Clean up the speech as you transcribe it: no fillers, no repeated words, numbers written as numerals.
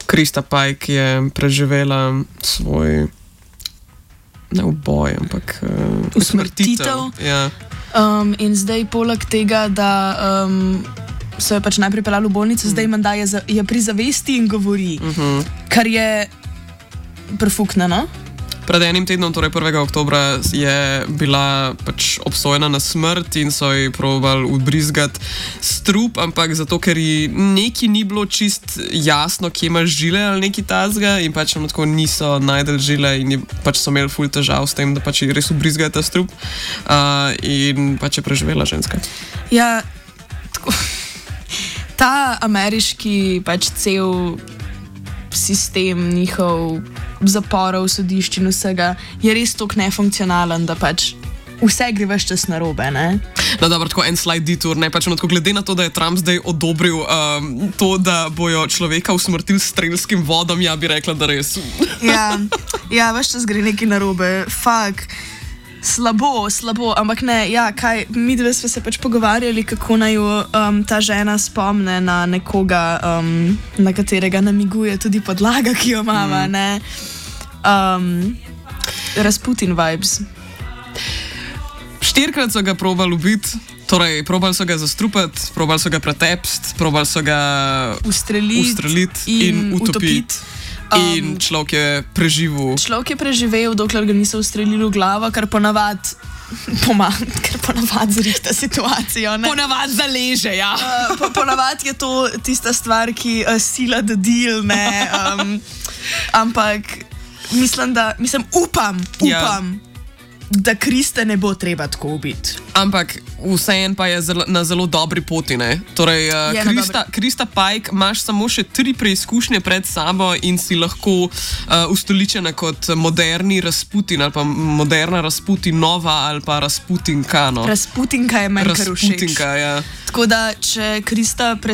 Krista Pike je preživela svoj ne uboj, ampak usmrtitev. Ja. In zdaj poleg tega, da so jo pač najprej peljali v bolnico, zdaj menda je pri zavesti in govori, kar je prefuknjeno. Pred enim tednom, torej 1. oktobra, je bila pač obsojena na smrt in so ji probali ubrizgati strup, ampak zato, ker ji neki ni bilo čist jasno, kje ima žile ali neki tazga in pač tako niso najdel žile in pač so imeli ful težav s tem, da pač ji res ubrizgajo ta strup in pač je preživela ženska. Ja, tako. Ta ameriški pač cel sistem njihov zaporov, sodišč in vsega je res toliko nefunkcionalen, da pač vse gre ves čas narobe, ne? No dobro, tako en slide detour, ne, pač tako glede na to, da je Trump zdaj odobril to, da bojo človeka usmrtili s strelskim vodom, ja bi rekla, da res. Ja, ves čas gre nekaj narobe, fuck. Slabo, ampak ne, ja, kaj, mi dve smo se pač pogovarjali, kako naj jo ta žena spomne na nekoga, na katerega namiguje tudi podlaga, ki jo mama, ne. Rasputin vibes. 4-krat so ga probali ubiti, torej probali so ga zastrupati, probali so ga pretepsti, probali so ga ustreliti in utopiti. In človek je preživel. Človek je preživel, dokler ga niso ustrelili v glavo, kar ponavadi zrihta situacijo. Ne? Ponavadi zaleže, ja. Ponavadi je to tista stvar, ki sila the deal, ne. Ampak upam, da Kriste ne bo treba tako ubiti. Ampak vseeno pa je na zelo dobri poti, ne? Torej, Krista Pike, imaš samo še 3 preizkušnje pred sabo in si lahko ustoličena kot moderni Rasputin ali pa moderna Rasputinova ali pa Rasputinka, no. Rasputinka je meni kar všeč. Rasputinka, ja. Tako da, če Krista